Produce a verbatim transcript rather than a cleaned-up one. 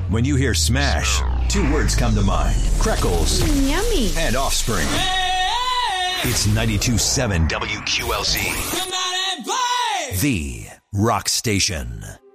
When you hear Smash, two words come to mind. Freckles Yummy. and Offspring. It's ninety-two point seven W Q L Z. The Rock Station.